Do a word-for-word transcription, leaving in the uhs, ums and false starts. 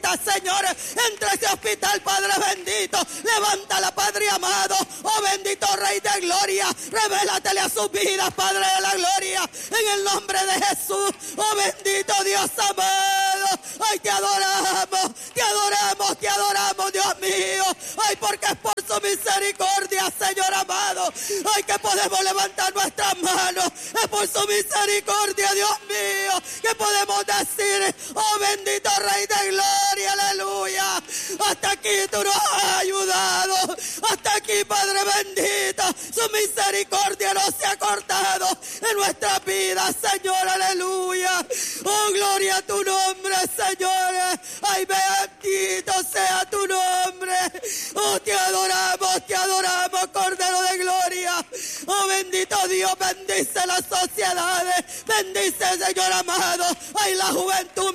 necesita, Señor, entre ese hospital, Padre bendito. Levántala, Padre amado. Oh bendito Rey de gloria, revélatele a sus vidas, Padre de la gloria, en el nombre de Jesús. Oh bendito Dios amado. Ay, te adoramos, te adoramos, te adoramos, Dios mío. Ay, porque es por su misericordia, Señor amado. Ay, que podemos levantar nuestras manos. Es por su misericordia, Dios mío, que podemos decir: oh bendito Rey de gloria, aleluya. Hasta aquí tú nos has ayudado. Hasta aquí, Padre bendito, su misericordia no se ha cortado en nuestra vida, Señor, aleluya. Oh, gloria a tu nombre, Señor. Ay, bendito sea tu nombre. Oh, te adoramos, te adoramos, Cordero de gloria. Oh, bendito Dios, bendice las sociedades, bendice, Señor amado. Ay, la juventud